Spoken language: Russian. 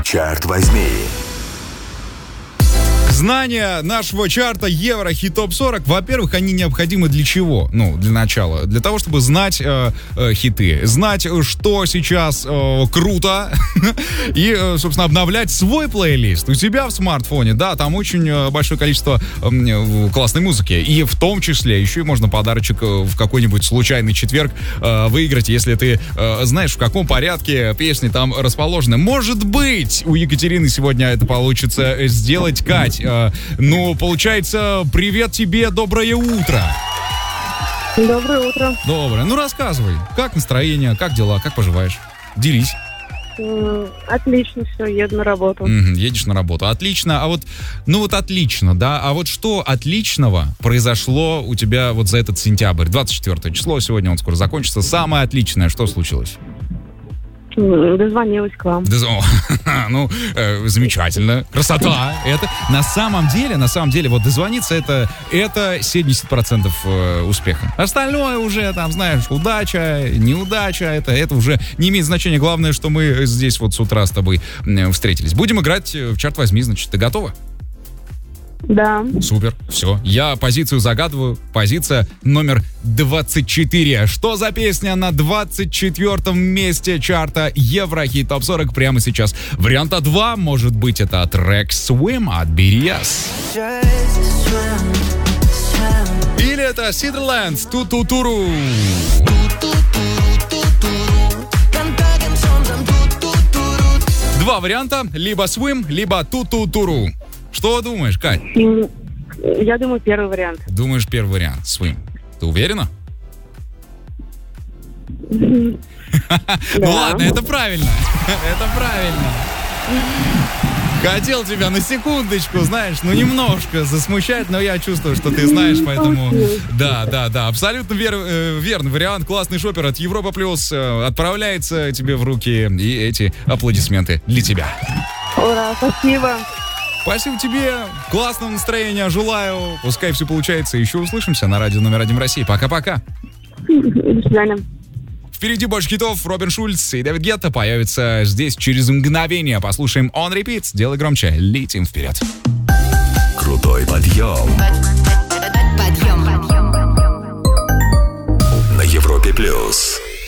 Чарт возьми. Знания нашего чарта Еврохит Топ 40, во-первых, они необходимы для чего? Ну, для начала. Для того, чтобы знать хиты, знать, что сейчас круто, и, собственно, обновлять свой плейлист у себя в смартфоне. Да, там очень большое количество классной музыки. И в том числе еще и можно подарочек в какой-нибудь случайный четверг выиграть, если ты знаешь, в каком порядке песни там расположены. Может быть, у Екатерины сегодня это получится сделать. Кать, ну, получается, привет тебе, доброе утро. Доброе утро. Доброе. Ну, рассказывай, как настроение, как дела, как поживаешь? Делись. Отлично все, еду на работу. Едешь на работу, отлично. А вот, ну вот отлично, да. А вот что отличного произошло у тебя вот за этот сентябрь? 24 число, сегодня он скоро закончится. Самое отличное, что случилось? Дозвонилась к вам. Ну, замечательно. Красота. Это на самом деле, вот дозвониться это 70% успеха. Остальное уже, там, знаешь, удача, неудача, это уже не имеет значения. Главное, что мы здесь вот с утра с тобой встретились. Будем играть в чарт возьми, значит, ты готова? Да. Супер, все. Я позицию загадываю. Позиция номер 24. Что за песня на 24-м месте чарта Еврохит Топ 40 прямо сейчас? Варианта 2, может быть, это трек Swim от BTS. Или это Сидерленд, Ту-ту-туру. Два варианта, либо Swim, либо Ту-ту-туру. Что думаешь, Кать? Я думаю, первый вариант. Думаешь, первый вариант, Swim. Ты уверена? Ну ладно, это правильно. Это правильно. Хотел тебя на секундочку, знаешь, ну немножко засмущать, но я чувствую, что ты знаешь, поэтому... Да, абсолютно верный вариант. Классный шопер от Европа Плюс отправляется тебе в руки, и эти аплодисменты для тебя. Ура, спасибо. Спасибо тебе, классного настроения желаю. Пускай все получается. Еще услышимся на радио номер 1 России. Пока-пока. До свидания. Впереди больше хитов. Робин Шульц и Дэвид Гетта появятся здесь через мгновение. Послушаем On Repeat. Сделай громче. Летим вперед. Крутой подъем. На Европе Плюс.